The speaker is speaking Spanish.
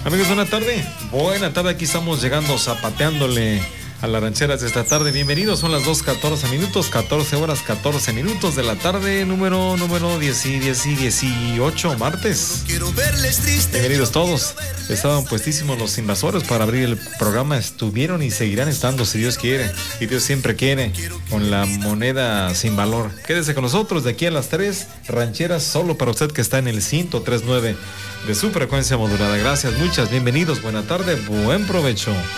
Amigos, buena tarde. Buena tarde, aquí estamos llegando zapateándole a las rancheras de esta tarde. Bienvenidos, son las 2:14 minutos, 14 horas, 14 minutos de la tarde, número 18, martes. Bienvenidos todos. Estaban puestísimos los invasores para abrir el programa, estuvieron y seguirán estando si Dios quiere, y Dios siempre quiere, con la moneda sin valor. Quédese con nosotros de aquí a las 3, rancheras solo para usted que está en el 103.9 de su frecuencia modulada. Gracias, muchas, bienvenidos, buena tarde, buen provecho.